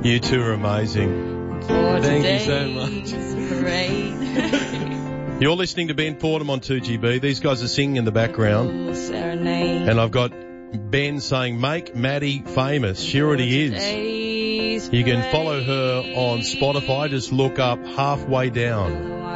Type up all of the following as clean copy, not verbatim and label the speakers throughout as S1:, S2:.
S1: You two are amazing.
S2: Thank you so much.
S1: You're listening to Ben Fordham on 2GB. These guys are singing in the background. And I've got Ben saying, make Maddie famous. She already is. You can follow her on Spotify. Just look up Halfway Down.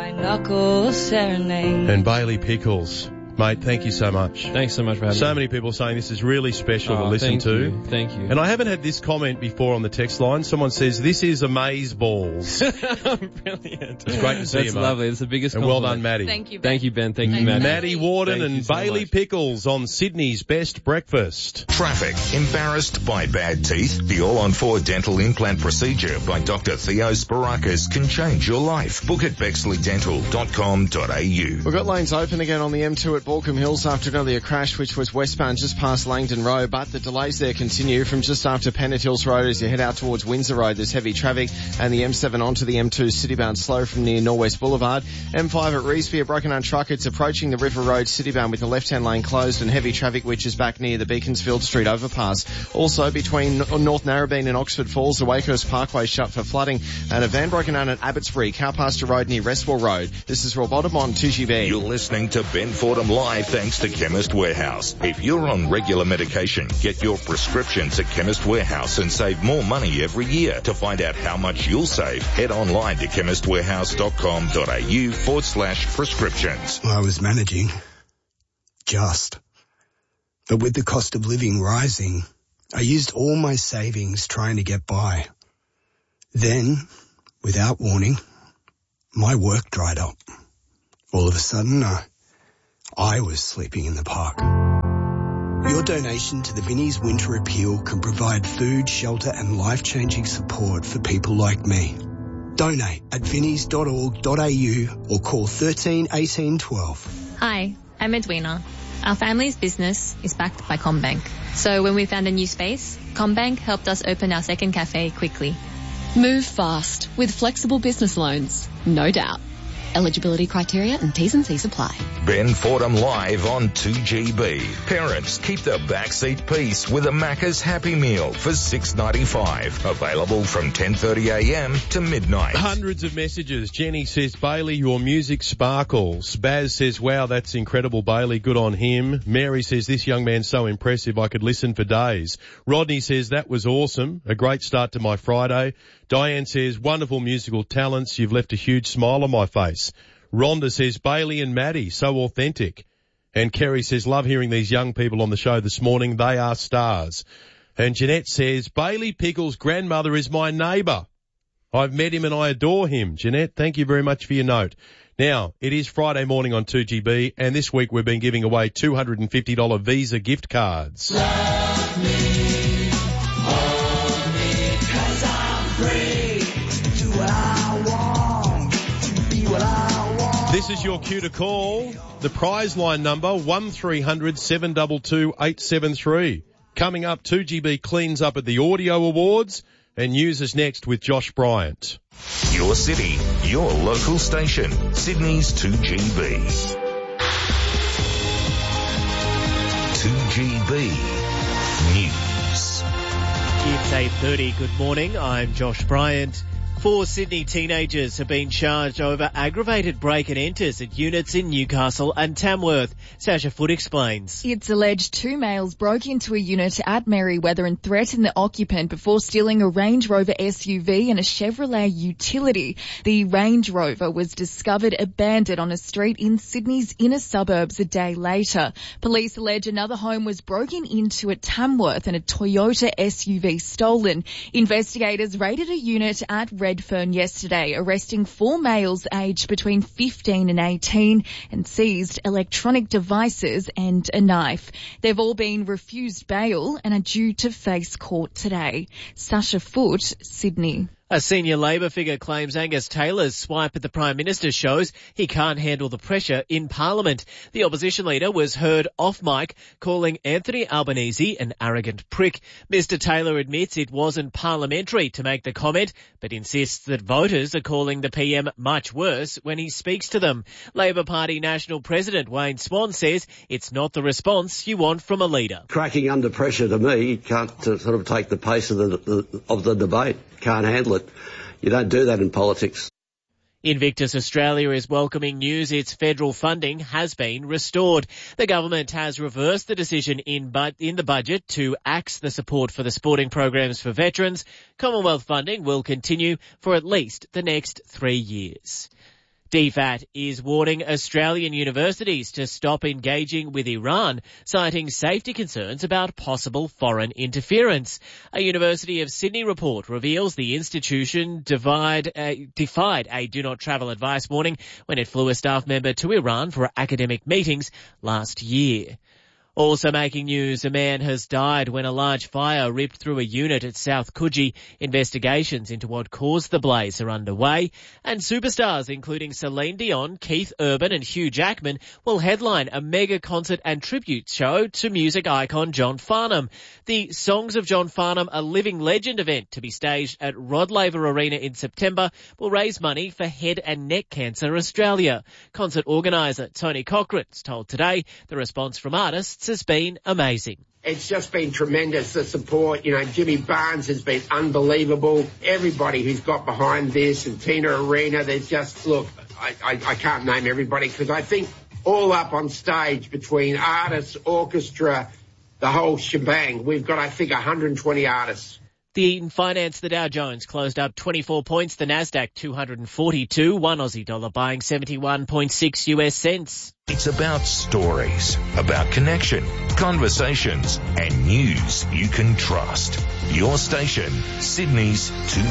S1: And Bailey Pickles. Mate, thank you so much.
S2: Thanks so much for having me.
S1: So many people saying this is really special to listen to.
S2: Thank you.
S1: And I haven't had this comment before on the text line. Someone says, this is amazeballs.
S2: Brilliant.
S1: It's great to see you, mate.
S2: That's lovely. It's the biggest
S1: compliment. And well done, Maddie.
S3: Thank you, Ben.
S2: Thank you, Ben. Thank you, Maddie.
S1: Maddie Warden
S2: Thank
S1: and
S2: so
S1: Bailey
S2: much.
S1: Pickles on Sydney's Best Breakfast.
S4: Traffic. Embarrassed by bad teeth? The all-on-4 dental implant procedure by Dr. Theo Sparakis can change your life. Book at bexleydental.com.au.
S5: We've got lanes open again on the M2 at Baulkham Hills after an earlier crash which was westbound just past Langdon Road, but the delays there continue from just after Pennant Hills Road as you head out towards Windsor Road. There's heavy traffic, and the M7 onto the M2 citybound slow from near Norwest Boulevard. M5 at Revesby, a broken down truck. It's approaching the River Road citybound with the left-hand lane closed and heavy traffic which is back near the Beaconsfield Street overpass. Also between North Narrabeen and Oxford Falls, the Wakehurst Parkway shut for flooding, and a van broken down at Abbotsbury, Cowpasture Road near Restwell Road. This is Rob Bottom on 2GB.
S4: You're listening to Ben Fordham Live thanks to Chemist Warehouse. If you're on regular medication, get your prescriptions at Chemist Warehouse and save more money every year. To find out how much you'll save, head online to chemistwarehouse.com.au/prescriptions.
S6: I was managing. But with the cost of living rising, I used all my savings trying to get by. Then, without warning, my work dried up. All of a sudden, I was sleeping in the park. Your donation to the Vinnie's Winter Appeal can provide food, shelter and life-changing support for people like me. Donate at vinnies.org.au or call 13 18 12.
S7: Hi, I'm Edwina. Our family's business is backed by CommBank. So when we found a new space, CommBank helped us open our second cafe quickly.
S8: Move fast with flexible business loans, no doubt. Eligibility criteria and T's and C's apply.
S4: Ben Fordham Live on 2GB. Parents, keep the backseat peace with a Macca's Happy Meal for $6.95. Available from 10:30am to midnight.
S1: Hundreds of messages. Jenny says, Bailey, your music sparkles. Baz says, wow, that's incredible, Bailey. Good on him. Mary says, this young man's so impressive, I could listen for days. Rodney says, that was awesome. A great start to my Friday. Diane says, wonderful musical talents. You've left a huge smile on my face. Rhonda says, Bailey and Maddie, so authentic. And Kerry says, love hearing these young people on the show this morning. They are stars. And Jeanette says, Bailey Pickles' grandmother is my neighbour. I've met him and I adore him. Jeanette, thank you very much for your note. Now, it is Friday morning on 2GB, and this week we've been giving away $250 Visa gift cards.
S9: Love me, hold me, 'cause I'm free to do what I want, to be what I want.
S1: This is your cue to call. The prize line number, 1300 722 873. Coming up, 2GB cleans up at the Audio Awards, and news is next with Josh Bryant.
S4: Your city, your local station, Sydney's 2GB. 2GB News.
S10: It's 8:30. Good morning. I'm Josh Bryant. 4 Sydney teenagers have been charged over aggravated break and enters at units in Newcastle and Tamworth. Sasha Foote explains.
S11: It's alleged 2 males broke into a unit at Merryweather and threatened the occupant before stealing a Range Rover SUV and a Chevrolet utility. The Range Rover was discovered abandoned on a street in Sydney's inner suburbs a day later. Police allege another home was broken into at Tamworth and a Toyota SUV stolen. Investigators raided a unit at Redfern yesterday, arresting 4 males aged between 15 and 18 and seized electronic devices and a knife. They've all been refused bail and are due to face court today. Sasha Foote, Sydney.
S10: A senior Labor figure claims Angus Taylor's swipe at the Prime Minister shows he can't handle the pressure in Parliament. The opposition leader was heard off mic calling Anthony Albanese an arrogant prick. Mr Taylor admits it wasn't parliamentary to make the comment, but insists that voters are calling the PM much worse when he speaks to them. Labor Party National President Wayne Swan says it's not the response you want from a leader.
S3: Cracking under pressure to me can't sort of take the pace of the debate. Can't handle it. You don't do that in politics.
S10: Invictus Australia is welcoming news its federal funding has been restored. The government has reversed the decision in the budget to axe the support for the sporting programs for veterans. Commonwealth funding will continue for at least the next 3 years. DFAT is warning Australian universities to stop engaging with Iran, citing safety concerns about possible foreign interference. A University of Sydney report reveals the institution defied a do not travel advice warning when it flew a staff member to Iran for academic meetings last year. Also making news, a man has died when a large fire ripped through a unit at South Coogee. Investigations into what caused the blaze are underway. And superstars including Celine Dion, Keith Urban and Hugh Jackman will headline a mega concert and tribute show to music icon John Farnham. The Songs of John Farnham, a living legend event to be staged at Rod Laver Arena in September, will raise money for Head and Neck Cancer Australia. Concert organiser Tony Cochrane's told Today the response from artists has been amazing.
S12: It's just been tremendous, the support. You know, Jimmy Barnes has been unbelievable. Everybody who's got behind this, and Tina Arena, there's just, look, I can't name everybody because I think all up on stage between artists, orchestra, the whole shebang, we've got, I think, 120 artists.
S10: The finance, the Dow Jones closed up 24 points, the Nasdaq 242, one Aussie dollar buying 71.6 US cents.
S4: It's about stories, about connection, conversations, and news you can trust. Your station, Sydney's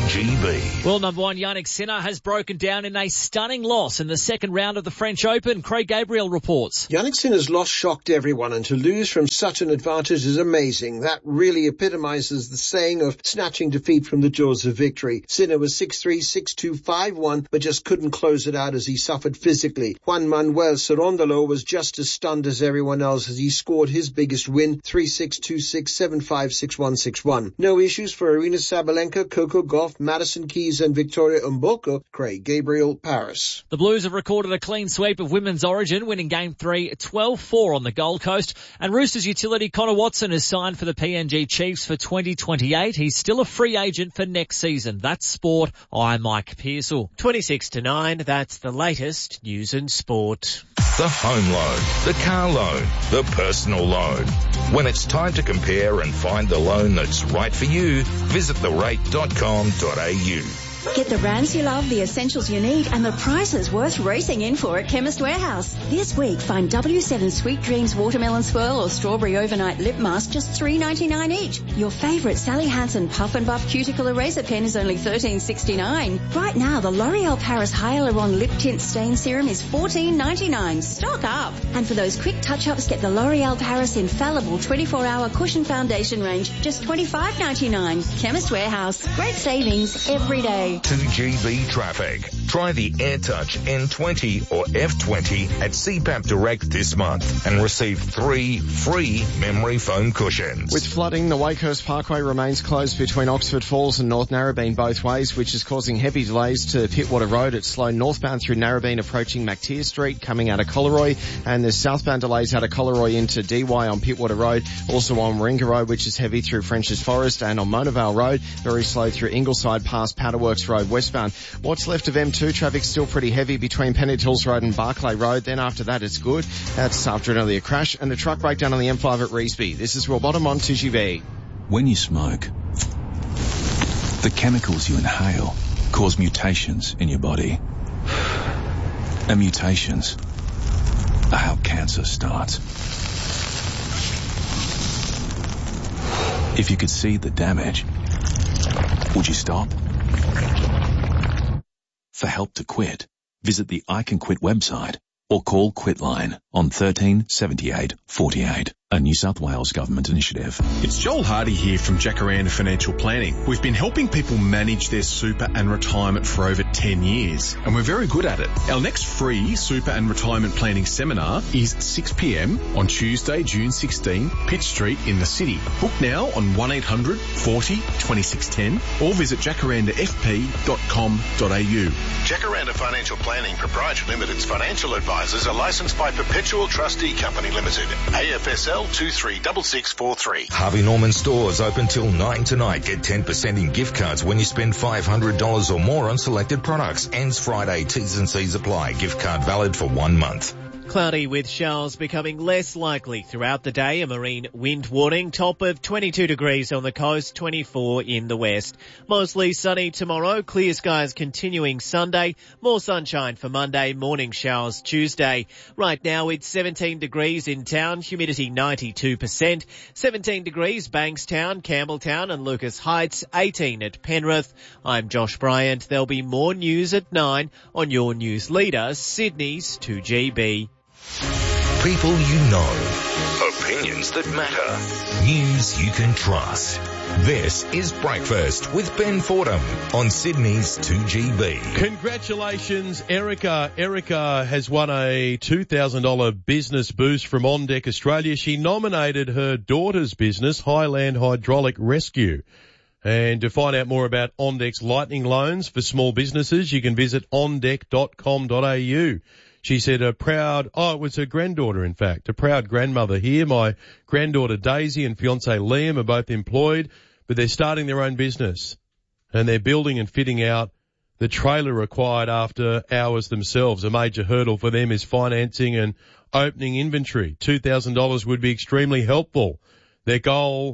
S4: 2GB.
S13: World number one Yannick Sinner has broken down in a stunning loss in the second round of the French Open. Craig Gabriel reports.
S14: Yannick Sinner's loss shocked everyone, and to lose from such an advantage is amazing. That really epitomizes the saying of snatching defeat from the jaws of victory. Sinner was 6-3, 6-2, 5-1, but just couldn't close it out as he suffered physically. Juan Manuel Cerondolo was just as stunned as everyone else as he scored his biggest win, 3-6, 2-6, 7-5, 6-1, 6-1. No issues for Aryna Sabalenka, Coco Gauff, Madison Keys and Victoria Mboko. Craig Gabriel, Paris.
S13: The Blues have recorded a clean sweep of women's origin, winning Game 3 12-4 on the Gold Coast. And Roosters utility Connor Watson is signed for the PNG Chiefs for 2028. He's still a free agent for next season. That's sport. I'm Mike Pearsall.
S10: 26-9, that's the latest news and sport.
S4: The home loan, the car loan, the personal loan. When it's time to compare and find the loan that's right for you, visit therate.com.au.
S15: Get the brands you love, the essentials you need, and the prices worth racing in for at Chemist Warehouse. This week, find W7 Sweet Dreams Watermelon Swirl or Strawberry Overnight Lip Mask just $3.99 each. Your favourite Sally Hansen Puff and Buff Cuticle Eraser Pen is only $13.69. Right now, the L'Oreal Paris Hyaluron Lip Tint Stain Serum is $14.99. Stock up! And for those quick touch-ups, get the L'Oreal Paris Infallible 24-Hour Cushion Foundation range, just $25.99. Chemist Warehouse. Great savings every day.
S4: 2GB traffic. Try the AirTouch N20 or F20 at CPAP Direct this month and receive 3 free memory foam cushions.
S5: With flooding, the Wakehurst Parkway remains closed between Oxford Falls and North Narrabeen both ways, which is causing heavy delays to Pittwater Road. It's slow northbound through Narrabeen approaching Mactier Street coming out of Collaroy, and there's southbound delays out of Collaroy into DY on Pittwater Road. Also on Warringah Road, which is heavy through French's Forest, and on Mona Vale Road, very slow through Ingleside past Powderworks Road westbound. What's left of M2 traffic still pretty heavy between Pennant Hills Road and Barclay Road. Then after that it's good. That's after an earlier crash and a truck breakdown on the M5 at Revesby. This is Will Bottom on 2GB.
S16: When you smoke, the chemicals you inhale cause mutations in your body. And mutations are how cancer starts. If you could see the damage, would you stop? For help to quit, visit the I Can Quit website or call Quitline on 13 78 48. a New South Wales government initiative.
S17: It's Joel Hardy here from Jacaranda Financial Planning. We've been helping people manage their super and retirement for over 10 years, and we're very good at it. Our next free super and retirement planning seminar is 6 p.m. on Tuesday, June 16, Pitt Street in the city. Book now on 1800 40 2610 or visit jacarandafp.com.au.
S18: Jacaranda Financial Planning Proprietary Limited's financial advisors are licensed by Perpetual Trustee Company Limited, AFSL 236643.
S4: Harvey Norman stores open till 9 tonight. Get 10% in gift cards when you spend $500 or more on selected products. Ends Friday. T's and C's apply. Gift card valid for 1 month.
S10: Cloudy with showers becoming less likely throughout the day. A marine wind warning. Top of 22 degrees on the coast, 24 in the west. Mostly sunny tomorrow. Clear skies continuing Sunday. More sunshine for Monday. Morning showers Tuesday. Right now it's 17 degrees in town. Humidity 92%. 17 degrees Bankstown, Campbelltown and Lucas Heights. 18 at Penrith. I'm Josh Bryant. There'll be more news at 9 on your news leader, Sydney's 2GB.
S4: People you know. Opinions that matter. News you can trust. This is Breakfast with Ben Fordham on Sydney's 2GB.
S1: Congratulations, Erica. Erica has won a $2,000 business boost from On Deck Australia. She nominated her daughter's business, Highland Hydraulic Rescue. And to find out more about On Deck's lightning loans for small businesses, you can visit ondeck.com.au. She said it was her granddaughter, in fact, a proud grandmother here. My granddaughter Daisy and fiancé Liam are both employed, but they're starting their own business and they're building and fitting out the trailer required after hours themselves. A major hurdle for them is financing and opening inventory. $2,000 would be extremely helpful. Their goal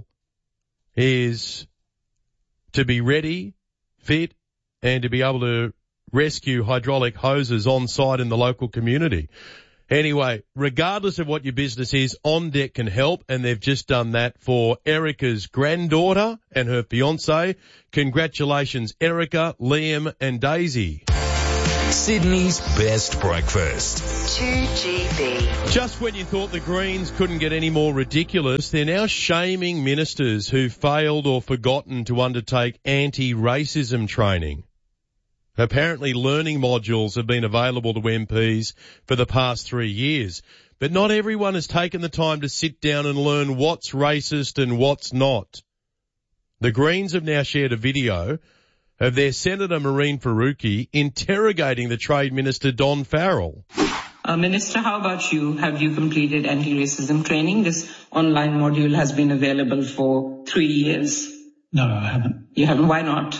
S1: is to be ready, fit, and to be able to rescue hydraulic hoses on site in the local community. Anyway, regardless of what your business is, On Deck can help, and they've just done that for Erica's granddaughter and her fiancé. Congratulations, Erica, Liam and Daisy.
S4: Sydney's best breakfast.
S15: 2GB.
S1: Just when you thought the Greens couldn't get any more ridiculous, they're now shaming ministers who failed or forgotten to undertake anti-racism training. Apparently learning modules have been available to MPs for the past 3 years, but not everyone has taken the time to sit down and learn what's racist and what's not. The Greens have now shared a video of their Senator Mehreen Faruqi interrogating the Trade Minister Don Farrell.
S19: Minister, how about you? Have you completed anti-racism training? This online module has been available for 3 years.
S20: No, I haven't.
S19: You haven't? Why not?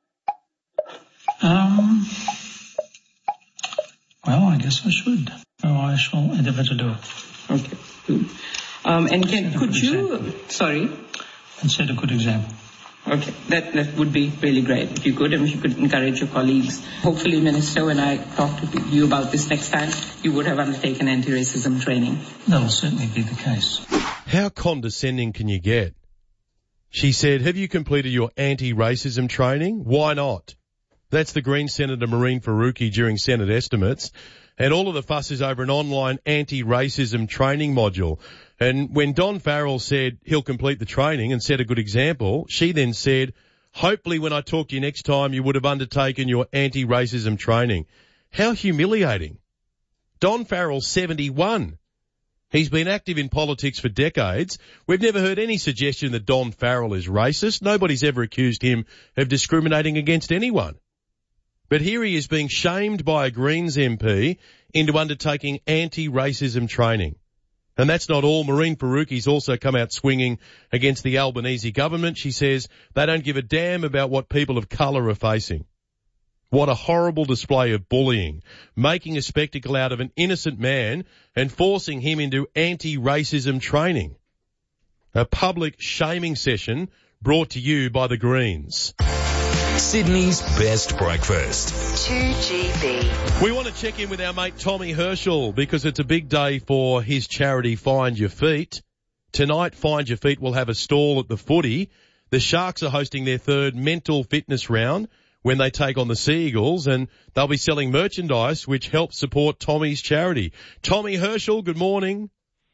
S20: Well, I guess I should. So I shall endeavour to do it.
S19: Okay. And could you, sorry?
S20: And set a good example.
S19: Okay, that would be really great if you could, and if you could encourage your colleagues. Hopefully, Minister, when I talk to you about this next time, you would have undertaken anti-racism training.
S20: That will certainly be the case.
S1: How condescending can you get? She said, have you completed your anti-racism training? Why not? That's the Green Senator Mehreen Faruqi during Senate estimates. And all of the fuss is over an online anti-racism training module. And when Don Farrell said he'll complete the training and set a good example, she then said, hopefully when I talk to you next time, you would have undertaken your anti-racism training. How humiliating. Don Farrell's 71. He's been active in politics for decades. We've never heard any suggestion that Don Farrell is racist. Nobody's ever accused him of discriminating against anyone. But here he is being shamed by a Greens MP into undertaking anti-racism training. And that's not all. Mehreen Faruqi's also come out swinging against the Albanese government. She says they don't give a damn about what people of colour are facing. What a horrible display of bullying, making a spectacle out of an innocent man and forcing him into anti-racism training. A public shaming session brought to you by the Greens.
S4: Sydney's best breakfast.
S15: 2GB.
S1: We want to check in with our mate Tommy Herschel because it's a big day for his charity Find Your Feet. Tonight, Find Your Feet will have a stall at the footy. The Sharks are hosting their third mental fitness round when they take on the Sea Eagles, and they'll be selling merchandise which helps support Tommy's charity. Tommy Herschel, good morning.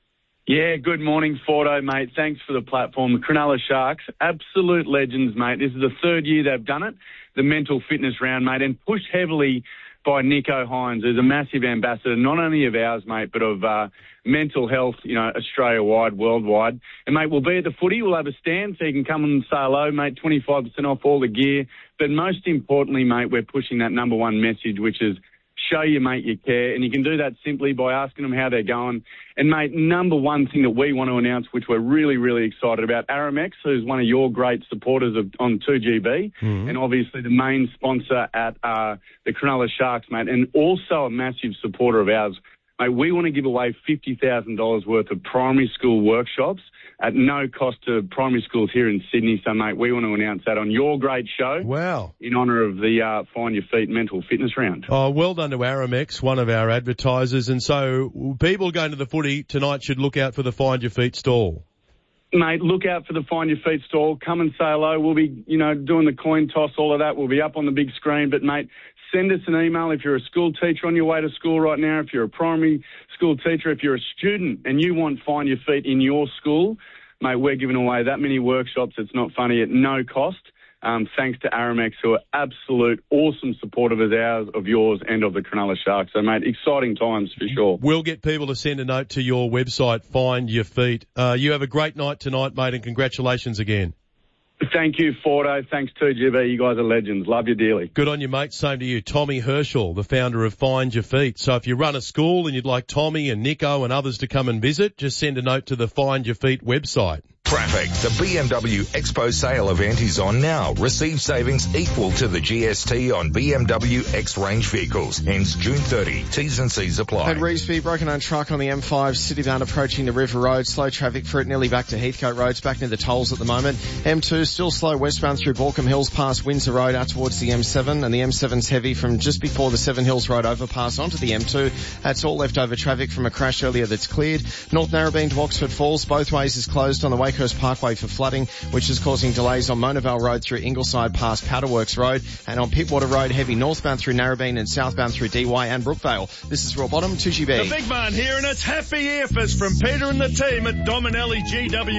S21: Yeah, good morning, Fordo, mate. Thanks for the platform. The Cronulla Sharks, absolute legends, mate. This is the third year they've done it, the mental fitness round, mate, and pushed heavily by Nico Hines, who's a massive ambassador, not only of ours, mate, but of mental health, Australia-wide, worldwide. And, mate, we'll be at the footy. We'll have a stand so you can come and say hello, mate, 25% off all the gear. But most importantly, mate, we're pushing that number one message, which is show your mate you care. And you can do that simply by asking them how they're going. And, mate, number one thing that we want to announce, which we're really, really excited about, Aramex, who's one of your great supporters on 2GB, and obviously the main sponsor at the Cronulla Sharks, mate, and also a massive supporter of ours. Mate, we want to give away $50,000 worth of primary school workshops at no cost to primary schools here in Sydney. So, mate, we want to announce that on your great show.
S1: Wow.
S21: In honour of the Find Your Feet mental fitness round.
S1: Oh, well done to Aramex, one of our advertisers. And so people going to the footy tonight should look out for the Find Your Feet stall.
S21: Mate, look out for the Find Your Feet stall. Come and say hello. We'll be, doing the coin toss, all of that. We'll be up on the big screen. But, mate, send us an email if you're a school teacher on your way to school right now, if you're a primary school teacher, if you're a student and you want Find Your Feet in your school. Mate, we're giving away that many workshops. It's not funny, at no cost. Thanks to Aramex, who are absolute awesome supporters of ours, of yours, and of the Cronulla Sharks. So, mate, exciting times for sure.
S1: We'll get people to send a note to your website, Find Your Feet. You have a great night tonight, mate, and congratulations again.
S21: Thank you, Fordo. Thanks, 2GB. You guys are legends. Love you dearly.
S1: Good on you, mate. Same to you. Tommy Herschel, the founder of Find Your Feet. So if you run a school and you'd like Tommy and Nico and others to come and visit, just send a note to the Find Your Feet website.
S4: Traffic. The BMW Expo sale event is on now. Receive savings equal to the GST on BMW X-Range vehicles. Ends June 30. T's and C's apply.
S5: At Revesby, broken down truck on the M5 citybound approaching the River Road. Slow traffic for it nearly back to Heathcote Road. It's back near the tolls at the moment. M2 still slow westbound through Balcombe Hills past Windsor Road out towards the M7. And the M7's heavy from just before the Seven Hills Road overpass onto the M2. That's all leftover traffic from a crash earlier that's cleared. North Narrabeen to Oxford Falls. Both ways is closed on the Wakehurst Parkway for flooding, which is causing delays on Monavale Road through Ingleside past Powderworks Road, and on Pittwater Road heavy northbound through Narrabeen and southbound through DY and Brookvale. This is Raw Bottom, 2GB.
S22: The big man here, and it's happy earfest from Peter and the team at Dominelli GW.